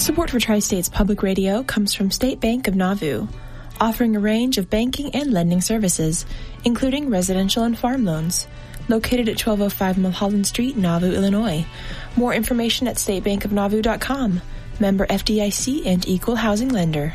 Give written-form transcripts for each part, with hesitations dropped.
Support for Tri-States Public Radio comes from State Bank of Nauvoo, offering a range of banking and lending services, including residential and farm loans. Located at 1205 Mulholland Street, Nauvoo, Illinois. More information at statebankofnauvoo.com. Member FDIC and equal housing lender.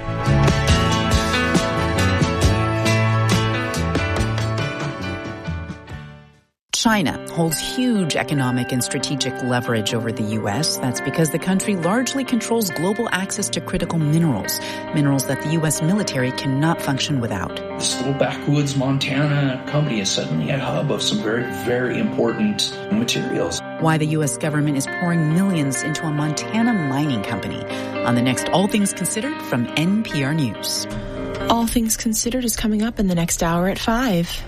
China holds huge economic and strategic leverage over the U.S. That's because the country largely controls global access to critical minerals that the U.S. military cannot function without. This little backwoods Montana company is suddenly a hub of some very, very important materials. Why the U.S. government is pouring millions into a Montana mining company on the next All Things Considered from NPR News. All Things Considered is coming up in the next hour at 5.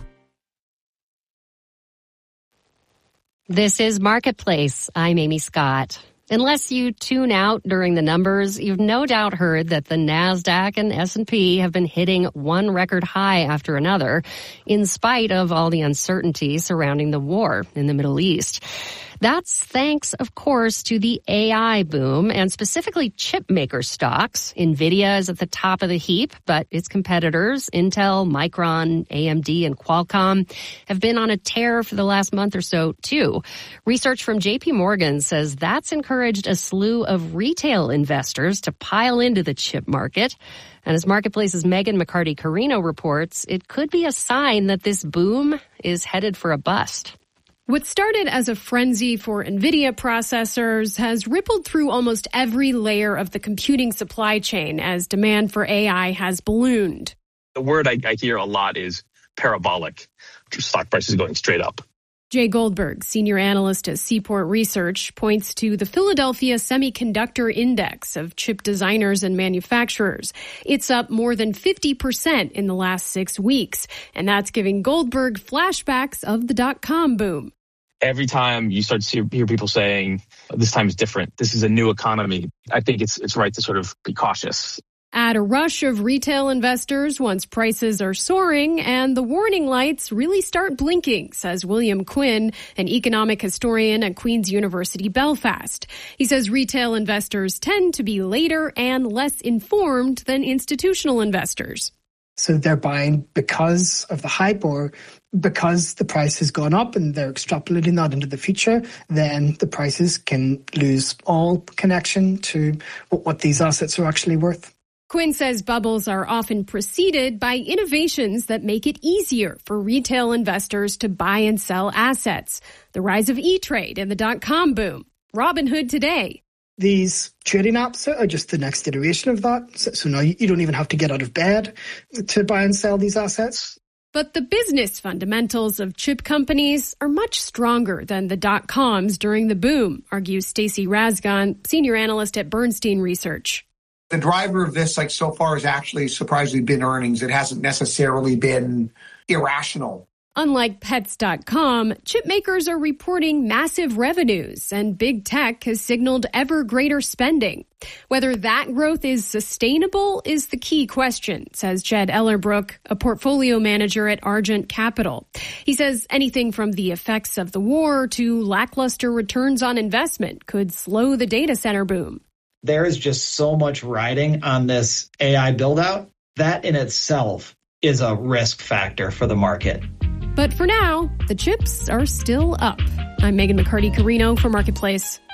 This is Marketplace. I'm Amy Scott. Unless you tune out during the numbers, you've no doubt heard that the NASDAQ and S&P have been hitting one record high after another, in spite of all the uncertainty surrounding the war in the Middle East. That's thanks, of course, to the AI boom and specifically chip maker stocks. NVIDIA is at the top of the heap, but its competitors, Intel, Micron, AMD, and Qualcomm, have been on a tear for the last month or so, too. Research from JP Morgan says that's encouraged a slew of retail investors to pile into the chip market. And as Marketplace's Megan McCarty-Carino reports, it could be a sign that this boom is headed for a bust. What started as a frenzy for NVIDIA processors has rippled through almost every layer of the computing supply chain as demand for AI has ballooned. The word I hear a lot is parabolic, which is stock prices going straight up. Jay Goldberg, senior analyst at Seaport Research, points to the Philadelphia Semiconductor Index of chip designers and manufacturers. It's up more than 50% in the last 6 weeks, and that's giving Goldberg flashbacks of the dot-com boom. Every time you start to hear people saying, this time is different, this is a new economy, I think it's right to sort of be cautious. Add a rush of retail investors once prices are soaring and the warning lights really start blinking, says William Quinn, an economic historian at Queen's University Belfast. He says retail investors tend to be later and less informed than institutional investors. So they're buying because of the hype or because the price has gone up and they're extrapolating that into the future, then the prices can lose all connection to what these assets are actually worth. Quinn says bubbles are often preceded by innovations that make it easier for retail investors to buy and sell assets. The rise of E-Trade and the dot-com boom. Robinhood today. These trading apps are just the next iteration of that. So now you don't even have to get out of bed to buy and sell these assets. But the business fundamentals of chip companies are much stronger than the dot-coms during the boom, argues Stacey Razgon, senior analyst at Bernstein Research. The driver of this, so far, has actually surprisingly been earnings. It hasn't necessarily been irrational. Unlike Pets.com, chip makers are reporting massive revenues, and big tech has signaled ever greater spending. Whether that growth is sustainable is the key question, says Jed Ellerbrook, a portfolio manager at Argent Capital. He says anything from the effects of the war to lackluster returns on investment could slow the data center boom. There is just so much riding on this AI build-out. That in itself is a risk factor for the market. But for now, the chips are still up. I'm Megan McCarty-Carino for Marketplace.